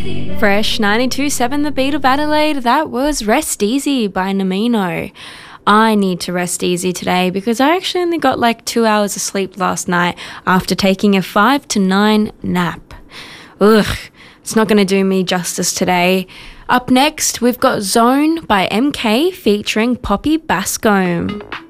Fresh 92.7 The Beat of Adelaide, that was Rest Easy by Namino. I need to rest easy today because I actually only got like 2 hours of sleep last night after taking a 5 to 9 nap. Ugh, it's not going to do me justice today. Up next, we've got Zone by MK featuring Poppy Bascombe.